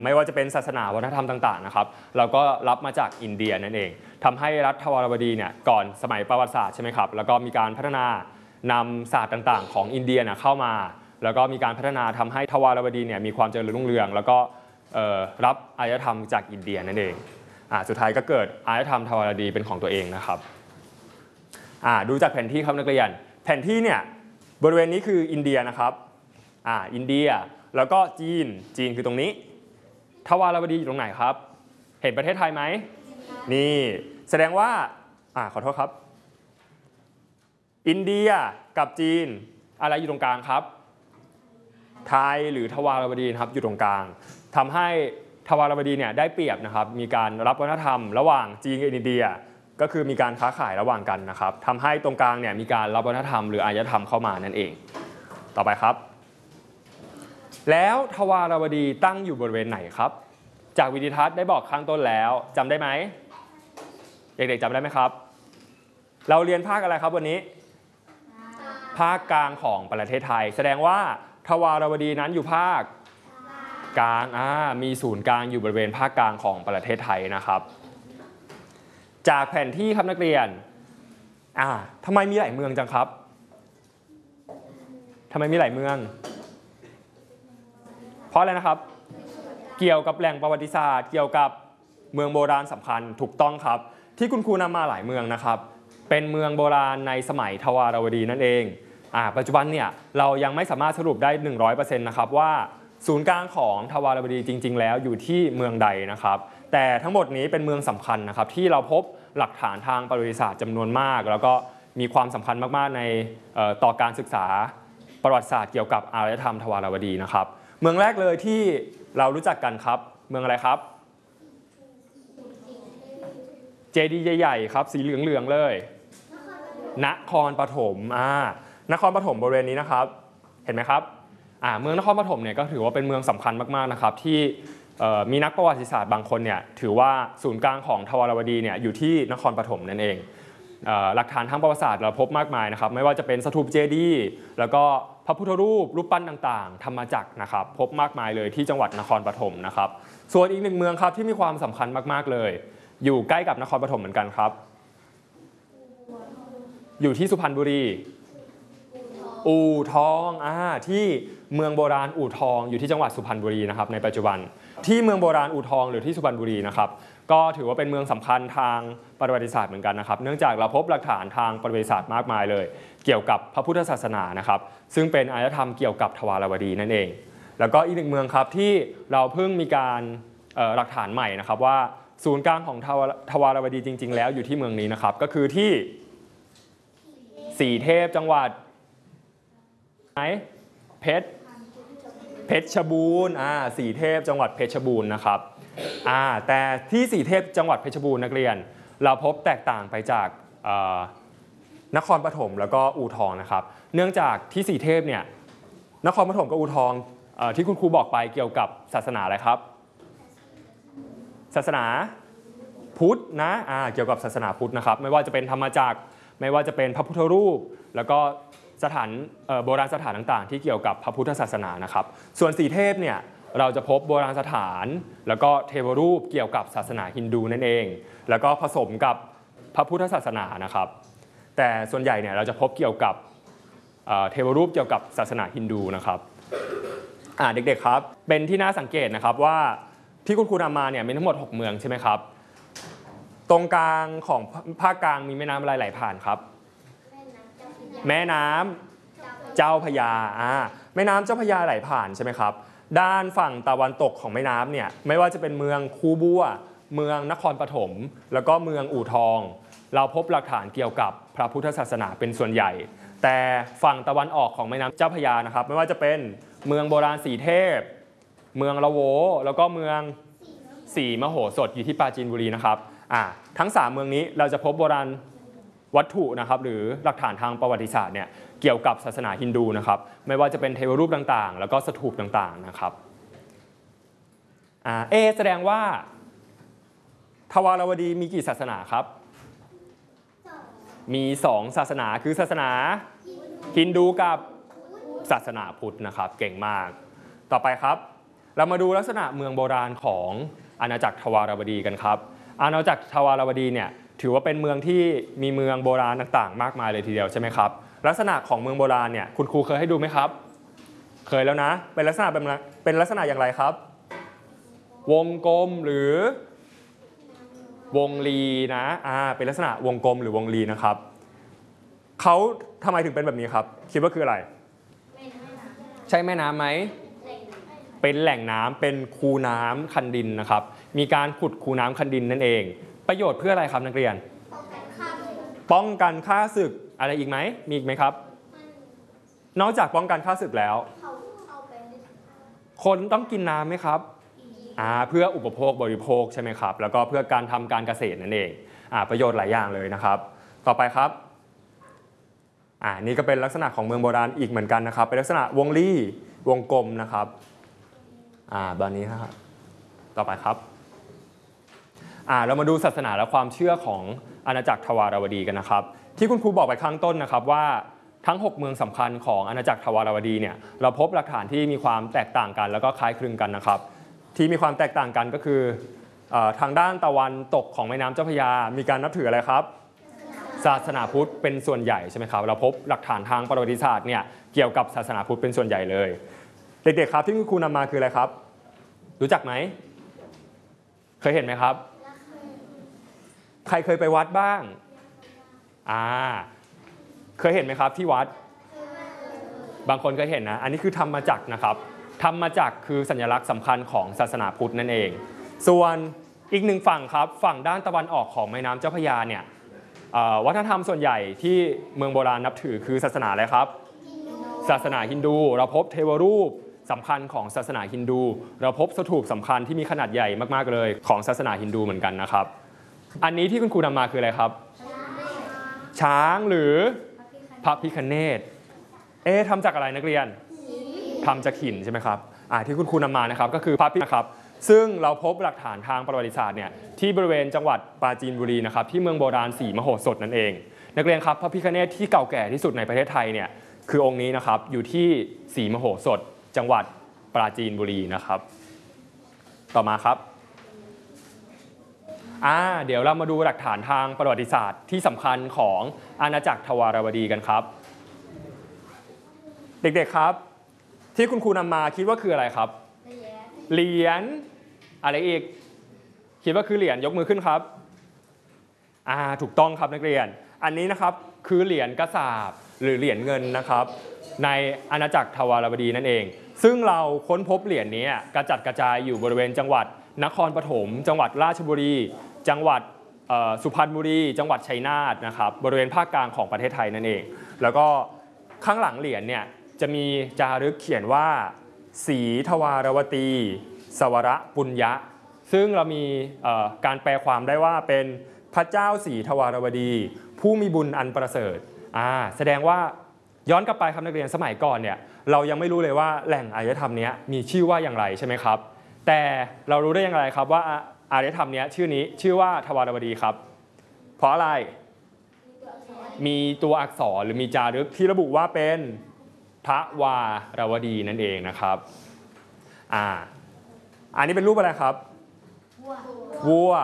ไม่ว่าจะเป็นศาสนาวัฒนธรรมต่างๆนะครับเราก็รับมาจากอินเดียนั่นเองทำให้รัฐทวารวดีเนี่ยก่อนสมัยประวัติศาสตร์ใช่ไหมครับแล้วก็มีการพัฒนานำศาสตร์ต่างๆของอินเดียเข้ามาแล้วก็มีการพัฒนาทำให้ทวารวดีเนี่ยมีความเจริญรุ่งเรืองแล้วก็รับอารยธรรมจากอินเดียนั่นเองสุดท้ายก็เกิดอารยธรรมทวารวดีเป็นของตัวเองนะครับดูจากแผนที่ครับนักเรียนแผนที่เนี่ยบริเวณนี้คืออินเดียนะครับอินเดียแล้วก็จีนคือตรงนี้ทวารวดีอยู่ตรงไหนครับเห็นประเทศไทยไหมนี่แสดงว่าขอโทษครับอินเดียกับจีนอะไรอยู่ตรงกลางครับไทยหรือทวารวดีครับอยู่ตรงกลางทำให้ทวารวดีเนี่ยได้เปรียบนะครับมีการรับวัฒนธรรมระหว่างจีนกับอินเดียก็คือมีการค้าขายระหว่างกันนะครับทำให้ตรงกลางเนี่ยมีการรับวัฒนธรรมหรืออารยธรรมเข้ามานั่นเองต่อไปครับแล้วทวารวดีตั้งอยู่บริเวณไหนครับจากวิดีทัศน์ได้บอกข้างต้นแล้วจำได้ไหมเด็กๆจำได้ไหมครับเราเรียนภาคอะไรครับวันนี้ภาคกลางของประเทศไทยแสดงว่าทวารวดีนั้นอยู่ภาคกลางมีศูนย์กลางอยู่บริเวณภาคกลางของประเทศไทยนะครับจากแผนที่ครับนักเรียนทำไมมีหลายเมืองจังครับทำไมมีหลายเมืองเพราะอะไรนะครับเกี่ยวกับแหล่งประวัติศาสตร์เกี่ยวกับเมืองโบราณสำคัญถูกต้องครับที่คุณครูนำมาหลายเมืองนะครับเป็นเมืองโบราณในสมัยทวารวดีนั่นเองปัจจุบันเนี่ยเรายังไม่สามารถสรุปได้ 100% นะครับว่าศูนย์กลางของทวารวดีจริงๆแล้วอยู่ที่เมืองใดนะครับแต่ทั้งหมดนี้เป็นเมืองสำคัญนะครับที่เราพบหลักฐานทางประวัติศาสตร์จำนวนมากแล้วก็มีความสำคัญมากๆในต่อการศึกษาประวัติศาสตร์เกี่ยวกับอารยธรรมทวารวดีนะครับเมืองแรกเลยที่เรารู้จักกันครับเมืองอะไรครับเจดีย์ใหญ่ๆครับสีเหลืองๆเลยนครปฐมนครปฐมบริเวณนี้นะครับเห็นไหมครับเมืองนครปฐมเนี่ยก็ถือว่าเป็นเมืองสำคัญมากๆนะครับที่มีนักประวัติศาสตร์บางคนเนี่ยถือว่าศูนย์กลางของทวารวดีเนี่ยอยู่ที่นครปฐมนั่นเองหลักฐานทางประวัติศาสตร์เราพบมากมายนะครับไม่ว่าจะเป็นสถูปเจดีย์แล้วก็พระพุทธรูปรูปปั้นต่างๆธรรมจักรนะครับพบมากมายเลยที่จังหวัดนครปฐมนะครับส่วนอีกหนึ่งเมืองครับที่มีความสำคัญมากๆเลยอยู่ใกล้กับนครปฐมเหมือนกันครับอยู่ที่สุพรรณบุรีอู่ทองที่เมืองโบราณอู่ทองอยู่ที่จังหวัดสุพรรณบุรีนะครับในปัจจุบันที่เมืองโบราณอู่ทองหรือที่สุพรรณบุรีนะครับก็ถือว่าเป็นเมืองสำคัญทางประวัติศาสตร์เหมือนกันนะครับเนื่องจากเราพบหลักฐานทางประวัติศาสตร์มากมายเลยเกี่ยวกับพระพุทธศาสนานะครับซึ่งเป็นอารยธรรมเกี่ยวกับทวารวดีนั่นเองแล้วก็อีกหนึ่งเมืองครับที่เราเพิ่งมีการหลักฐานใหม่นะครับว่าศูนย์กลางของทวารวดีจริงๆแล้วอยู่ที่เมืองนี้นะครับก็คือที่สีเทพจังหวัดเพชรบูรณ์สีเทพจังหวัดเพชรบูรณ์นะครับแต่ที่สีเทพจังหวัดเพชรบูรณ์นักเรียนเราพบแตกต่างไปจากนครปฐมแล้วก็อู่ทองนะครับเนื่องจากที่สีเทพเนี่ยนครปฐมกับอู่ทองที่คุณครูบอกไปเกี่ยวกับศาสนาอะไรครับศาสนาพุทธนะเกี่ยวกับศาสนาพุทธนะครับไม่ว่าจะเป็นธรรมจักรไม่ว่าจะเป็นพระพุทธรูปแล้วก็สถานโบราณสถานต่างๆที่เกี่ยวกับพระพุทธศาสนานะครับส่วนสีเทพเนี่ยเราจะพบโบราณสถานแล้วก็เทวรูปเกี่ยวกับศาสนาฮินดูนั่นเองแล้วก็ผสมกับพระพุทธศาสนานะครับแต่ส่วนใหญ่เนี่ยเราจะพบเกี่ยวกับเทวรูปเกี่ยวกับศาสนาฮินดูนะครับเด็กๆครับเป็นที่น่าสังเกตนะครับว่าที่คุณครูนำมาเนี่ยมีทั้งหมด6เมืองใช่ไหมครับตรงกลางของภาคกลางมีแม่น้ำอะไรไหลผ่านครับแม่น้ำเจ้าพระยาแม่น้ำเจ้าพระยาไหลผ่านใช่ไหมครับด้านฝั่งตะวันตกของแม่น้ำเนี่ยไม่ว่าจะเป็นเมืองคูบัวเมืองนครปฐมแล้วก็เมืองอู่ทองเราพบหลักฐานเกี่ยวกับพระพุทธศาสนาเป็นส่วนใหญ่แต่ฝั่งตะวันออกของแม่น้ำเจ้าพระยานะครับไม่ว่าจะเป็นเมืองโบราณสีเทพเมืองละโวแล้วก็เมืองศรีมโหสถอยู่ที่ปราจีนบุรีนะครับทั้ง3เมืองนี้เราจะพบโบราณวัตถุนะครับหรือหลักฐานทางประวัติศาสตร์เนี่ยเกี่ยวกับศาสนาฮินดูนะครับไม่ว่าจะเป็นเทวรูปต่างๆแล้วก็สถูปต่างๆนะครับแสดงว่าทวารวดีมีกี่ศาสนาครับมี2ศาสนาคือศาสนาฮินดูกับศาสนาพุทธนะครับเก่งมากต่อไปครับเรามาดูลักษณะเมืองโบราณของอาณาจักรทวารวดีกันครับอาณาจักรทวารวดีเนี่ยถือว่าเป็นเมืองที่มีเมืองโบราณต่างๆมากมายเลยทีเดียวใช่ไหมครับลักษณะของเมืองโบราณเนี่ยคุณครูเคยให้ดูไหมครับเคยแล้วนะเป็นลักษณะอย่างไรครับวงกลมหรือวงรีนะเป็นลักษณะวงกลมหรือวงรีนะครับเขาทำไมถึงเป็นแบบนี้ครับคิดว่าคืออะไรใช่แม่น้ำไหมเป็นแหล่งน้ำเป็นคูน้ำคันดินนะครับมีการขุดคูน้ำคันดินนั่นเองประโยชน์เพื่ออะไรครับนักเรียนป้องกันฆ่าศึกอะไรอีกไหมมีอีกไหมครับนอกจากป้องกันฆ่าศึกแล้วคนต้องกินน้ำไหมครับเพื่ออุปโภคบริโภคใช่ไหมครับแล้วก็เพื่อการทำการเกษตรนั่นเองประโยชน์หลายอย่างเลยนะครับต่อไปครับนี่ก็เป็นลักษณะของเมืองโบราณอีกเหมือนกันนะครับเป็นลักษณะวงรีวงกลมนะครับแบบนี้ครับต่อไปครับเรามาดูศาสนาและความเชื่อของอาณาจักรทวารวดีกันนะครับที่คุณครูบอกไปข้างต้นนะครับว่าทั้ง6เมืองสำคัญของอาณาจักรทวารวดีเนี่ยเราพบหลักฐานที่มีความแตกต่างกันแล้วก็คล้ายคลึงกันนะครับที่มีความแตกต่างกันก็คือทางด้านตะวันตกของแม่น้ำเจ้าพระยามีการนับถืออะไรครับศาสนาพุทธเป็นส่วนใหญ่ใช่ไหมครับเราพบหลักฐานทางประวัติศาสตร์เนี่ยเกี่ยวกับศาสนาพุทธเป็นส่วนใหญ่เลยเด็กๆครับที่คุณครูนำมาคืออะไรครับรู้จักไหมเคยเห็นไหมครับใครเคยไปวัดบ้างเคยเห็นไหมครับที่วัดบางคนเคยเห็นนะอันนี้คือธรรมจักรนะครับธรรมจักรคือสัญลักษณ์สำคัญของศาสนาพุทธนั่นเองส่วนอีกหนึ่งฝั่งครับฝั่งด้านตะวันออกของแม่น้ำเจ้าพระยาเนี่ยวัฒนธรรมส่วนใหญ่ที่เมืองโบราณนับถือคือศาสนาอะไรครับศาสนาฮินดูเราพบเทวรูปสำคัญของศาสนาฮินดูเราพบสถูปสำคัญที่มีขนาดใหญ่มากๆเลยของศาสนาฮินดูเหมือนกันนะครับอันนี้ที่คุณครูนำมาคืออะไรครับช้างหรือพระพิฆเนศทำจากอะไรนักเรียนทำจากหินใช่ไหมครับที่คุณครูนำมานะครับก็คือพระพิฆเนศนะครับซึ่งเราพบหลักฐานทางประวัติศาสตร์เนี่ยที่บริเวณจังหวัดปราจีนบุรีนะครับที่เมืองโบราณศรีมโหสถนั่นเองนักเรียนครับพระพิฆเนศที่เก่าแก่ที่สุดในประเทศไทยเนี่ยคือองค์นี้นะครับอยู่ที่ศรีมโหสถจังหวัดปราจีนบุรีนะครับต่อมาครับเดี๋ยวเรามาดูหลักฐานทางประวัติศาสตร์ที่สำคัญของอาณาจักรทวารวดีกันครับเด็กๆครับที่คุณครูนำมาคิดว่าคืออะไรครับเหรียญอะไรอีกคิดว่าคือเหรียญยกมือขึ้นครับถูกต้องครับนักเรียนอันนี้นะครับคือเหรียญกษาปณ์หรือเหรียญเงินนะครับในอาณาจักรทวารวดีนั่นเองซึ่งเราค้นพบเหรียญนี้กระจัดกระจายอยู่บริเวณจังหวัดนครปฐมจังหวัดราชบุรีจังหวัดสุพรรณบุรีจังหวัดชัยนาทนะครับบริเวณภาคกลางของประเทศไทยนั่นเองแล้วก็ข้างหลังเหรียญเนี่ยจะมีจารึกเขียนว่าศรีทวารวตีสวรปุญญะซึ่งเรามีการแปลความได้ว่าเป็นพระเจ้าศรีทวารวดีผู้มีบุญอันประเสริฐแสดงว่าย้อนกลับไปครับนักเรียนสมัยก่อนเนี่ยเรายังไม่รู้เลยว่าแหล่งอารยธรรมนี้มีชื่อว่าอย่างไรใช่ไหมครับแต่เรารู้ได้อย่างไรครับว่าอารยธรรมนี้ชื่อว่าทวารวดีครับเพราะอะไรมีตัวอักษรหรือมีจารึกที่ระบุว่าเป็นทวารวดีนั่นเองนะครับอันนี้เป็นรูปอะไรครับวัว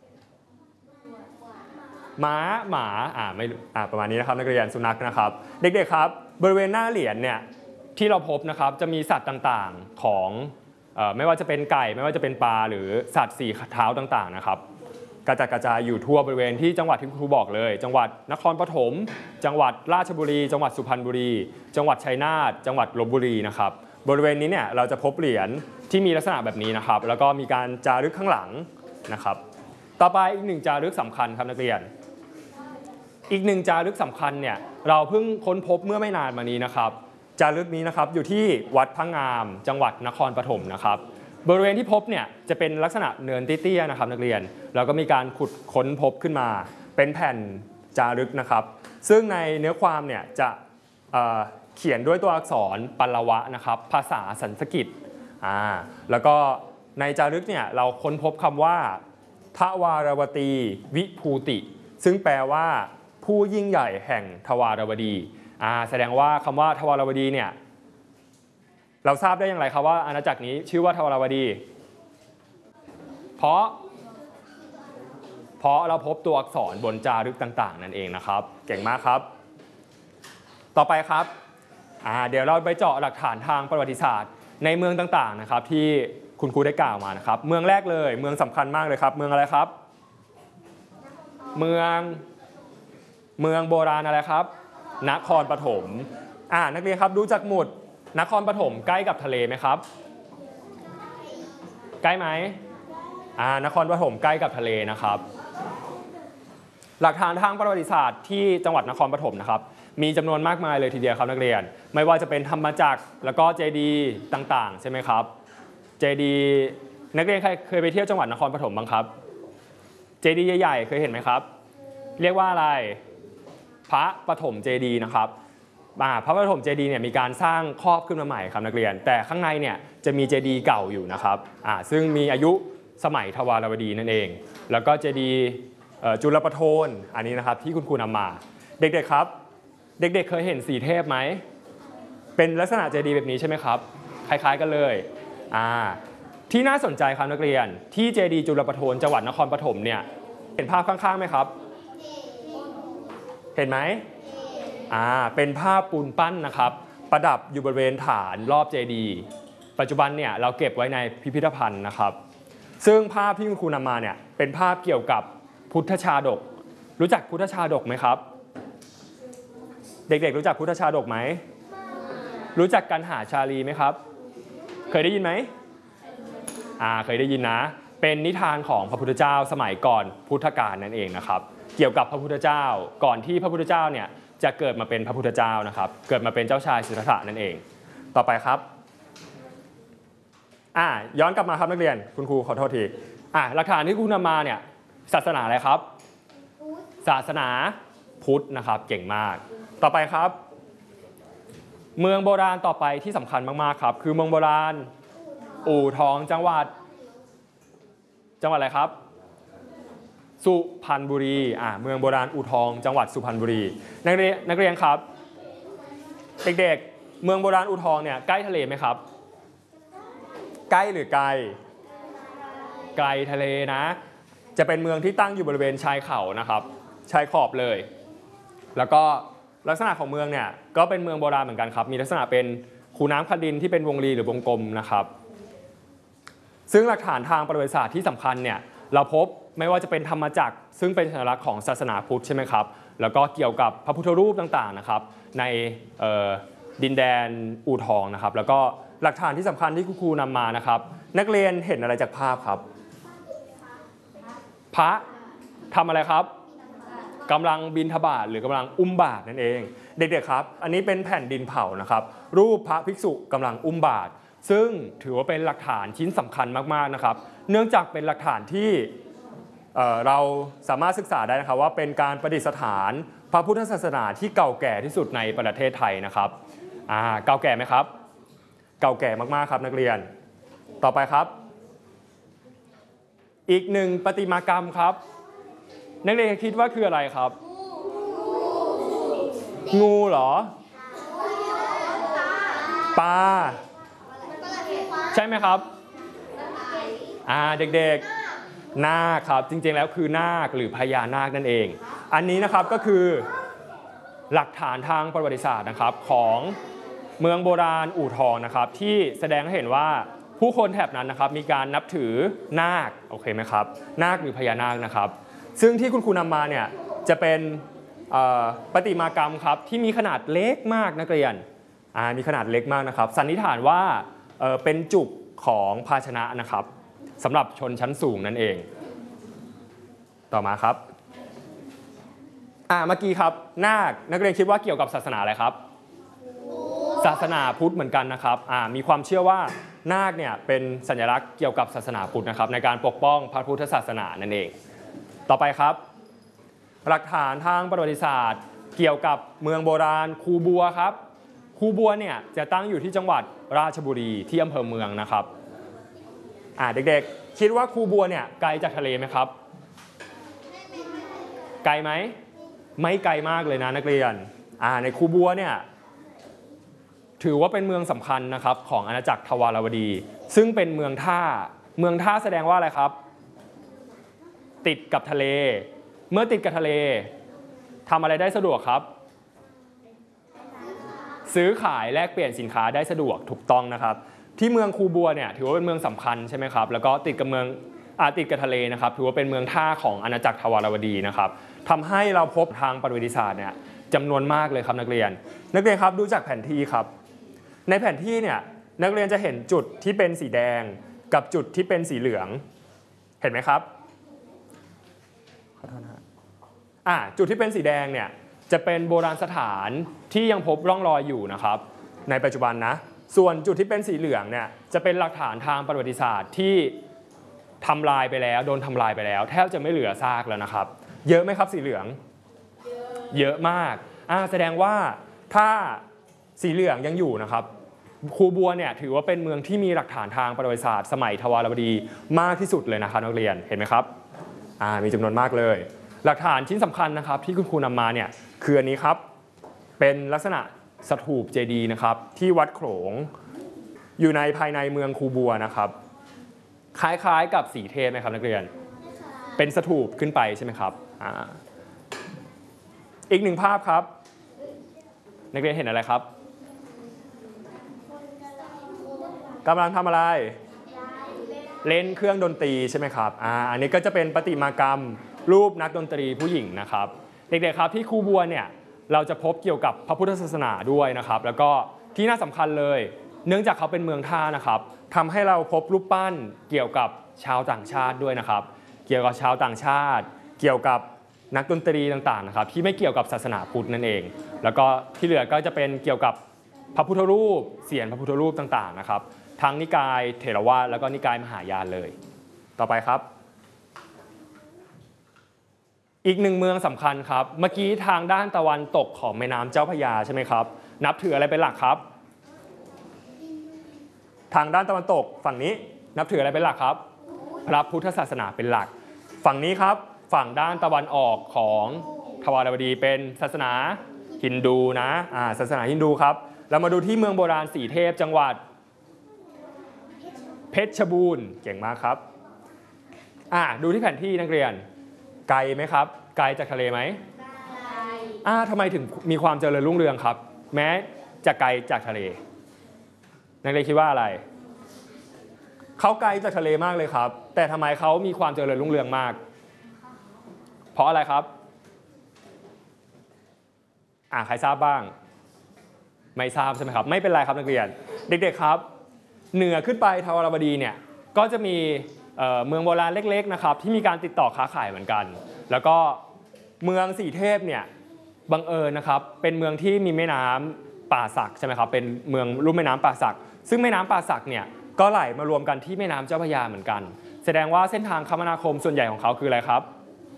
ม้าหมาไม่ประมาณนี้นะครับนักเรียนสุนัขนะครับเด็กๆครับบริเวณหน้าเหรียญเนี่ยที่เราพบนะครับจะมีสัตว์ต่างๆของไม่ว่าจะเป็นไก่ไม่ว่าจะเป็นปลาหรือสัตว์สี่เท้าต่างๆนะครับกระจัดกระจายอยู่ทั่วบริเวณที่จังหวัดที่ครูบอกเลยจังหวัดนครปฐมจังหวัดราชบุรีจังหวัดสุพรรณบุรีจังหวัดชัยนาทจังหวัดลพบุรีนะครับบริเวณนี้เนี่ยเราจะพบเหรียญที่มีลักษณะแบบนี้นะครับแล้วก็มีการจารึกข้างหลังนะครับต่อไปอีกหนึ่งจารึกสำคัญครับนักเรียนอีกหนึ่งจารึกสำคัญเนี่ยเราเพิ่งค้นพบเมื่อไม่นานมานี้นะครับจารึกนี้นะครับอยู่ที่วัดพระงามจังหวัดนครปฐมนะครับบริเวณที่พบเนี่ยจะเป็นลักษณะเนินเตี้ยๆนะครับนักเรียนแล้วก็มีการขุดค้นพบขึ้นมาเป็นแผ่นจารึกนะครับซึ่งในเนื้อความเนี่ยจะเขียนด้วยตัวอักษรปัลลวะนะครับภาษาสันสกฤตแล้วก็ในจารึกเนี่ยเราค้นพบคำว่าทวารวตีวิภูติซึ่งแปลว่าผู้ยิ่งใหญ่แห่งทวารวดีแสดงว่าคำว่าทวารวดีเนี่ยเราทราบได้อย่างไรครับว่าอาณาจักรนี้ชื่อว่าทวารวดีเพราะเราพบตัวอักษรบนจารึกต่างๆนั่นเองนะครับเก่งมากครับต่อไปครับเดี๋ยวเราไปเจาะหลักฐานทางประวัติศาสตร์ในเมืองต่างๆนะครับที่คุณครูได้กล่าวมานะครับเมืองแรกเลยเมืองสำคัญมากเลยครับเมืองอะไรครับเมืองโบราณอะไรครับนครปฐมนักเรียนครับดูจากหมุดนครปฐมใกล้กับทะเลไหมครับใกล้ไหมนครปฐมใกล้กับทะเลนะครับหลักฐานทางประวัติศาสตร์ที่จังหวัดนครปฐมนะครับมีจำนวนมากมายเลยทีเดียวครับนักเรียนไม่ว่าจะเป็นธรรมจักรแล้วก็เจดีย์ต่างๆใช่ไหมครับเจดีย์นักเรียนใครเคยไปเที่ยวจังหวัดนครปฐมบ้างครับเจดีย์ใหญ่ๆเคยเห็นไหมครับเรียกว่าอะไรพระปฐมเจดีย์นะครับพระปฐมเจดีย์เนี่ยมีการสร้างครอบขึ้นมาใหม่ครับนักเรียนแต่ข้างในเนี่ยจะมีเจดีย์เก่าอยู่นะครับซึ่งมีอายุสมัยทวารวดีนั่นเองแล้วก็เจดีย์จุลปโทนอันนี้นะครับที่คุณครูนำมาเด็กๆครับเด็กๆเคยเห็นสีเทพไหมเป็นลักษณะเจดีย์แบบนี้ใช่ไหมครับคล้ายๆกันเลยที่น่าสนใจครับนักเรียนที่เจดีย์จุลปโทนจังหวัดนครปฐมเนี่ยเห็นภาพข้างๆไหมครับเห็นไหมเป็นภาพปูนปั้นนะครับประดับอยู่บริเวณฐานรอบเจดีย์ปัจจุบันเนี่ยเราเก็บไว้ในพิพิธภัณฑ์นะครับซึ่งภาพที่คุณครูนำมาเนี่ยเป็นภาพเกี่ยวกับพุทธชาดกรู้จักพุทธชาดกไหมครับเด็กๆรู้จักพุทธชาดกไหมรู้จักกันหาชาลีไหมครับเคยได้ยินไหมเคยได้ยินนะเป็นนิทานของพระพุทธเจ้าสมัยก่อนพุทธกาลนั่นเองนะครับเกี่ยวกับพระพุทธเจ้าก่อนที่พระพุทธเจ้าเนี่ยจะเกิดมาเป็นพระพุทธเจ้านะครับเกิดมาเป็นเจ้าชายสิทธัตถะนั่นเองต่อไปครับย้อนกลับมาครับนักเรียนคุณครูขอโทษทีหลักฐานที่คุณนำมาเนี่ยศาสนาอะไรครับศาสนาพุทธนะครับเก่งมากต่อไปครับเมืองโบราณต่อไปที่สำคัญมากๆครับคือเมืองโบราณอู่ทองจังหวัดอะไรครับสุพรรณบุรีเมืองโบราณอู่ทองจังหวัดสุพรรณบุรีนักเรียนครับเด็กๆเมืองโบราณอู่ทองเนี่ยใกล้ทะเลไหมครับใกล้หรือไกลทะเลนะจะเป็นเมืองที่ตั้งอยู่บริเวณชายเขานะครับชายขอบเลยแล้วก็ลักษณะของเมืองเนี่ยก็เป็นเมืองโบราณเหมือนกันครับมีลักษณะเป็นคูน้ำคดินที่เป็นวงรีหรือวงกลมนะครับซึ่งหลักฐานทางประวัติศาสตร์ที่สำคัญเนี่ยเราพบไม่ว่าจะเป็นธรรมจักรซึ่งเป็นสัญลักษณ์ของศาสนาพุทธใช่ไหมครับแล้วก็เกี่ยวกับพระพุทธรูปต่างๆนะครับในดินแดนอู่ทองนะครับแล้วก็หลักฐานที่สำคัญที่ครูนำมานะครับนักเรียนเห็นอะไรจากภาพครับพระทำอะไรครับกำลังบิณฑบาตหรือกำลังอุ้มบาตรนั่นเองเด็กๆครับอันนี้เป็นแผ่นดินเผานะครับรูปพระภิกษุกำลังอุ้มบาตรซึ่งถือว่าเป็นหลักฐานชิ้นสำคัญมากๆนะครับเนื่องจากเป็นหลักฐานที่เราสามารถศึกษาได้นะครับว่าเป็นการประดิษฐานพระพุทธศาสนาที่เก่าแก่ที่สุดในประเทศไทยนะครับเก่าแก่ไหมครับเก่าแก่มากๆครับนักเรียนต่อไปครับอีกหนึ่งประติมากรรมครับนักเรียนคิดว่าคืออะไรครับงูเหรอปลาใช่ไหมครับเด็กๆนาคครับจริงๆแล้วคือนาคหรือพญานาคนั่นเองอันนี้นะครับก็คือหลักฐานทางประวัติศาสตร์นะครับของเมืองโบราณอู่ทองนะครับที่แสดงให้เห็นว่าผู้คนแถบนั้นนะครับมีการนับถือนาคโอเคไหมครับนาคหรือพญานาคนะครับซึ่งที่คุณครูนำมาเนี่ยจะเป็นประติมากรรมครับที่มีขนาดเล็กมากนักเรียนมีขนาดเล็กมากนะครับสันนิษฐานว่าเป็นจุกของภาชนะนะครับสำหรับชนชั้นสูงนั่นเองต่อมาครับเมื่อกี้ครับนาคนักเรียนคิดว่าเกี่ยวกับศาสนาอะไรครับศาสนาพุทธเหมือนกันนะครับมีความเชื่อว่านาคเนี่ยเป็นสัญลักษณ์เกี่ยวกับศาสนาพุทธนะครับในการปกป้องพระพุทธศาสนานั่นเองต่อไปครับหลักฐานทางประวัติศาสตร์เกี่ยวกับเมืองโบราณคูบัวครับคูบัวเนี่ยจะตั้งอยู่ที่จังหวัดราชบุรีที่อำเภอเมืองนะครับเด็กๆคิดว่าคูบัวเนี่ยไกลจากทะเลไหมครับไกลไหมไม่ไกลมากเลยนะนักเรียนในคูบัวเนี่ยถือว่าเป็นเมืองสำคัญนะครับของอาณาจักรทวารวดี ซึ่งเป็นเมืองท่าแสดงว่าอะไรครับติดกับทะเลเมื่อติดกับทะเลทำอะไรได้สะดวกครับซื้อขายแลกเปลี่ยนสินค้าได้สะดวกถูกต้องนะครับที่เมืองคูบัวเนี่ยถือว่าเป็นเมืองสำคัญใช่ไหมครับแล้วก็ติดกับทะเลนะครับถือว่าเป็นเมืองท่าของอาณาจักรทวารวดีนะครับทำให้เราพบทางประวัติศาสตร์เนี่ยจำนวนมากเลยครับนักเรียนครับดูจากแผนที่ครับในแผนที่เนี่ยนักเรียนจะเห็นจุดที่เป็นสีแดงกับจุดที่เป็นสีเหลืองเห็นไหมครับขอโทษนะจุดที่เป็นสีแดงเนี่ยจะเป็นโบราณสถานที่ยังพบร่องรอยอยู่นะครับในปัจจุบันนะส่วนจุดที่เป็นสีเหลืองเนี่ยจะเป็นหลักฐานทางประวัติศาสตร์ที่ทำลายไปแล้วโดนทำลายไปแล้วแทบจะไม่เหลือซากแล้วนะครับเยอะไหมครับสีเหลืองเยอะมากแสดงว่าถ้าสีเหลืองยังอยู่นะครับคูบัวเนี่ยถือว่าเป็นเมืองที่มีหลักฐานทางประวัติศาสตร์สมัยทวารวดีมากที่สุดเลยนะครับนักเรียนเห็นไหมครับมีจำนวนมากเลยหลักฐานชิ้นสำคัญนะครับที่คุณครูนำมาเนี่ยคืออันนี้ครับเป็นลักษณะสถูปเจดีย์นะครับที่วัดโขลงอยู่ในภายในเมืองคูบัวนะครับคล้ายๆกับสีเทพไหมครับนักเรียนเป็นสถูปขึ้นไปใช่ไหมครับอีกหนึ่งภาพครับนักเรียนเห็นอะไรครับกำลังทำอะไรเล่นเครื่องดนตรีใช่ไหมครับอันนี้ก็จะเป็นประติมากรรมรูปนักดนตรีผู้หญิงนะครับเด็กๆครับที่คูบัวเนี่ยเราจะพบเกี่ยวกับพระพุทธศาสนาด้วยนะครับแล้วก็ที่น่าสำคัญเลยเนื่องจากเขาเป็นเมืองท่านะครับทำให้เราพบรูปปั้นเกี่ยวกับชาวต่างชาติด้วยนะครับเกี่ยวกับชาวต่างชาติเกี่ยวกับนักดนตรีต่างๆนะครับที่ไม่เกี่ยวกับศาสนาพุทธนั่นเองแล้วก็ที่เหลือก็จะเป็นเกี่ยวกับพระพุทธรูปเสียรพระพุทธรูปต่างๆนะครับทั้งนิกายเถรวาทแล้วก็นิกายมหายานเลยต่อไปครับอีกหนึ่งเมืองสำคัญครับเมื่อกี้ทางด้านตะวันตกของแม่น้ำเจ้าพระยาใช่ไหมครับนับถืออะไรเป็นหลักครับทางด้านตะวันตกฝั่งนี้นับถืออะไรเป็นหลักครับพระพุทธศาสนาเป็นหลักฝั่งนี้ครับฝั่งด้านตะวันออกของทวารวดีเป็นศาสนาฮินดูนะศาสนาฮินดูครับเรามาดูที่เมืองโบราณสีเทพจังหวัดเพชรบูรณ์เก่งมากครับดูที่แผนที่นักเรียนไกลไหมครับไกลจากทะเลไหมไกลทำไมถึงมีความเจริญรุ่งเรืองครับแม้จะไกลจากทะเลนักเรียนคิดว่าอะไรเขาไกลจากทะเลมากเลยครับแต่ทำไมเขามีความเจริญรุ่งเรืองมากเพราะอะไรครับใครทราบบ้างไม่ทราบใช่ไหมครับไม่เป็นไรครับนักเรียนเด็กๆครับเหนือขึ้นไปทวารวดีเนี่ยก็จะมีเมืองโบราณเล็กๆนะครับที่มีการติดต่อค้าขายเหมือนกันแล้วก็เมืองสีเทพเนี่ยบังเอิญนะครับเป็นเมืองที่มีแม่น้ำป่าสักใช่ไหมครับเป็นเมืองลุ่มแม่น้ำป่าสักซึ่งแม่น้ำป่าสักเนี่ยก็ไหลมารวมกันที่แม่น้ำเจ้าพระยาเหมือนกันแสดงว่าเส้นทางคมนาคมส่วนใหญ่ของเขาคืออะไรครับ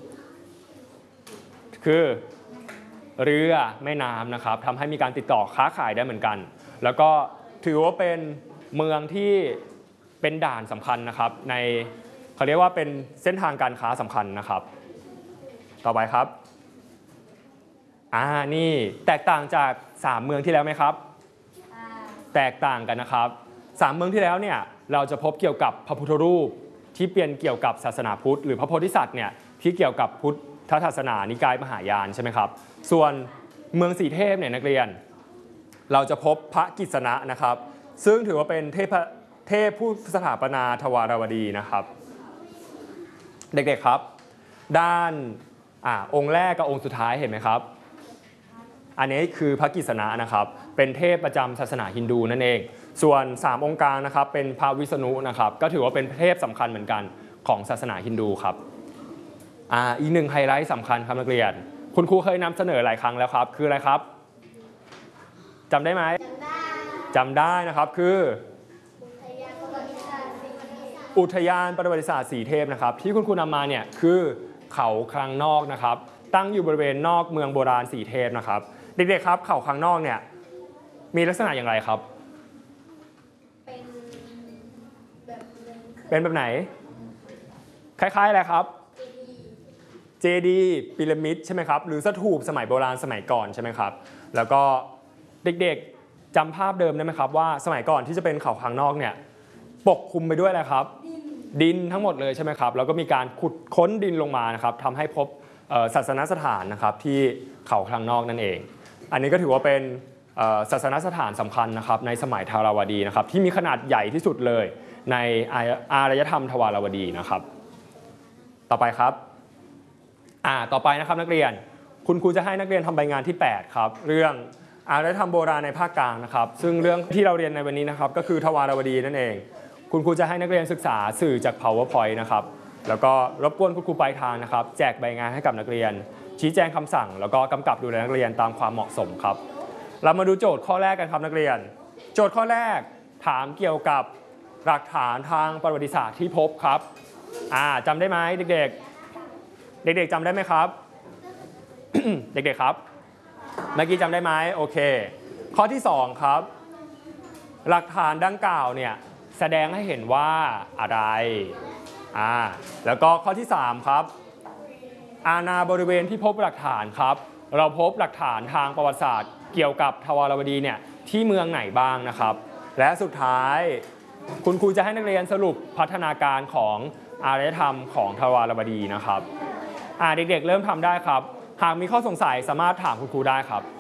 คือเรือแม่น้ำนะครับทำให้มีการติดต่อค้าขายได้เหมือนกันแล้วก็ถือว่าเป็นเมืองที่เป็นด่านสำคัญนะครับในเขาเรียกว่าเป็นเส้นทางการค้าสำคัญนะครับต่อไปครับนี่แตกต่างจาก3เมืองที่แล้วไหมครับแตกต่างกันนะครับ3เมืองที่แล้วเนี่ยเราจะพบเกี่ยวกับพระพุทธรูปที่เป็นเกี่ยวกับศาสนาพุทธหรือพระโพธิสัตว์เนี่ยที่เกี่ยวกับพุทธศาสนานิกายมหายานใช่ไหมครับส่วนเมืองสีเทพเนี่ยนักเรียนเราจะพบพระกิษณะนะครับซึ่งถือว่าเป็นเทพผู้สถาปนาทวารวดีนะครับเด็กๆครับด้านองค์แรกกับองค์สุดท้ายเห็นไหมครับอันนี้คือพระกิษณะนะครับเป็นเทพประจำศาสนาฮินดูนั่นเองส่วน3องค์กลางนะครับเป็นพระวิษณุนะครับก็ถือว่าเป็นเทพสำคัญเหมือนกันของศาสนาฮินดูครับอีกหนึ่งไฮไลท์สำคัญครับนักเรียนคุณครูเคยนำเสนอหลายครั้งแล้วครับคืออะไรครับจำได้ไหมจำได้นะครับคืออุทยานประวัติศาสตร์สีเทพนะครับที่คุณครูนำมาเนี่ยคือเขาคลังนอกนะครับตั้งอยู่บริเวณนอกเมืองโบราณสีเทพนะครับเด็กๆครับเขาคลังนอกเนี่ยมีลักษณะอย่างไรครับเป็นแบบไหนคล้ายๆอะไรครับเจดีย์พีระมิดใช่ไหมครับหรือสถูปสมัยโบราณสมัยก่อนใช่ไหมครับแล้วก็เด็กๆจำภาพเดิมได้ไหมครับว่าสมัยก่อนที่จะเป็นเขาค้างนอกเนี่ยปกคลุมไปด้วยอะไรครับดินทั้งหมดเลยใช่ไหมครับแล้วก็มีการขุดค้นดินลงมานะครับทำให้พบศาสนสถานนะครับที่เขาค้างนอกนั่นเองอันนี้ก็ถือว่าเป็นศาสนสถานสำคัญนะครับในสมัยทาราวดีนะครับที่มีขนาดใหญ่ที่สุดเลยในอารยธรรมทวารวดีนะครับต่อไปครับต่อไปนะครับนักเรียนคุณครูจะให้นักเรียนทำใบงานที่8ครับเรื่องอารยธรรมโบราณในภาคกลางนะครับซึ่งเรื่องที่เราเรียนในวันนี้นะครับก็คือทวารวดีนั่นเองคุณครูจะให้นักเรียนศึกษาสื่อจาก PowerPoint นะครับแล้วก็รบกวนคุณครูปลายทางนะครับแจกใบงานให้กับนักเรียนชี้แจงคำสั่งแล้วก็กำกับดูแลนักเรียนตามความเหมาะสมครับเรามาดูโจทย์ข้อแรกกันครับนักเรียนโจทย์ข้อแรกถามเกี่ยวกับหลักฐานทางประวัติศาสตร์ที่พบครับจำได้ไหมเด็กๆเด็กๆจำได้ไหมครับ เด็กๆครับเมื่อกี้จำได้ไหมโอเคข้อที่2ครับหลักฐานดังกล่าวเนี่ยแสดงให้เห็นว่าอะไรแล้วก็ข้อที่3ครับอาณาบริเวณที่พบหลักฐานครับเราพบหลักฐานทางประวัติศาสตร์เกี่ยวกับทวารวดีเนี่ยที่เมืองไหนบ้างนะครับและสุดท้ายคุณครูจะให้นักเรียนสรุปพัฒนาการของอารยธรรมของทวารวดีนะครับเด็กๆเริ่มทำได้ครับหากมีข้อสงสัยสามารถถามคุณครูได้ครับ